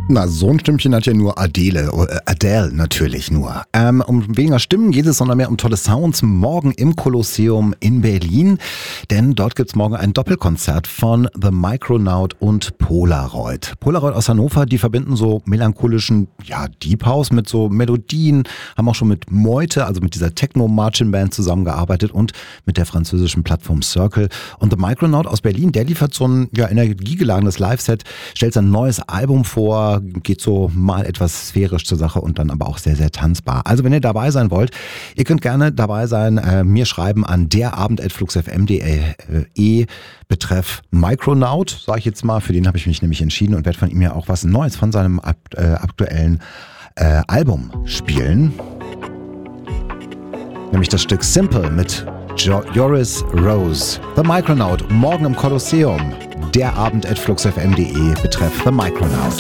Na, so ein Stimmchen hat ja nur Adele natürlich nur. Um weniger Stimmen geht es, sondern mehr um tolle Sounds. Morgen im Kolosseum in Berlin, denn dort gibt's morgen ein Doppelkonzert von The Micronaut und Polaroid. Polaroid aus Hannover, die verbinden so melancholischen, Deep House mit so Melodien, haben auch schon mit Meute, also mit dieser Techno-Marching-Band zusammengearbeitet und mit der französischen Plattform Circle. Und The Micronaut aus Berlin, der liefert so ein energiegeladenes Live-Set, stellt sein neues Album vor, geht so mal etwas sphärisch zur Sache und dann aber auch sehr, sehr tanzbar. Also wenn ihr dabei sein wollt, ihr könnt gerne dabei sein, mir schreiben an derabend@fluxfm.de betreff Micronaut, sage ich jetzt mal, für den habe ich mich nämlich entschieden und werde von ihm ja auch was Neues von seinem aktuellen Album spielen. Nämlich das Stück Simple mit Joris Rose. The Micronaut, morgen im Kolosseum. derabend@fluxfm.de betreff The Micronaut.